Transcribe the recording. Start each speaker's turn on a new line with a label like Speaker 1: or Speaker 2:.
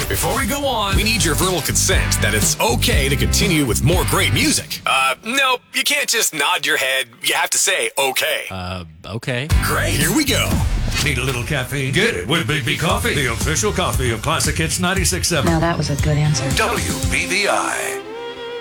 Speaker 1: Before we go on, we need your verbal consent that it's okay to continue with more great music. No, you can't just nod your head. You have to say okay.
Speaker 2: Okay.
Speaker 1: Great. Here we go.
Speaker 3: Need a little caffeine? Get it with Big B Coffee, the official coffee of Classic Hits 96.7.
Speaker 4: Now that was a good answer.
Speaker 3: WBVI.